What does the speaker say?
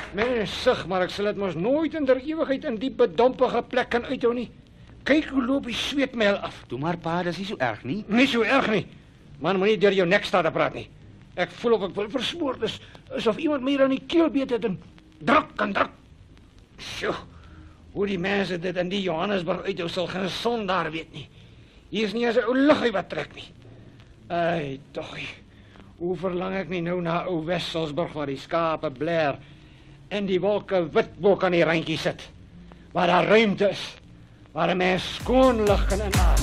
Mens sug, maar ek sal dit mos nooit in der ewigheid in die bedompige plek kan uithou nie. Kyk hoe loop die sweetmel af. Toe maar pa, dis nie so erg nie. Nie so erg nie. Man, moenie deur jou nek staan te praat nie. Ek voel of ek wil versmoor, dis asof iemand my aan die keel beet het en druk. Sjoe, hoe die mense dit in die Johannesburg uithou sal geen sondaar weet nie. Hier is nie eens 'n ou luggie wat trek nie. Ai, tog. Hoe verlang ek nie nou na ou Wesselsburg waar die skape blaar en die wolke wit bo kan die randjie sit. Waar daar ruimte is, waar 'n mens skoon lug kan inasem.